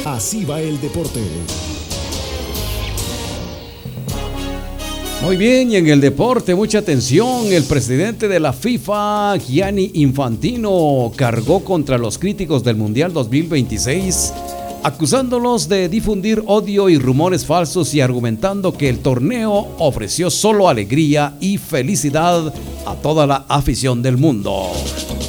Así va el deporte. Muy bien, y en el deporte, mucha atención. El presidente de la FIFA, Gianni Infantino, cargó contra los críticos del Mundial 2026, acusándolos de difundir odio y rumores falsos y argumentando que el torneo ofreció solo alegría y felicidad a toda la afición del mundo.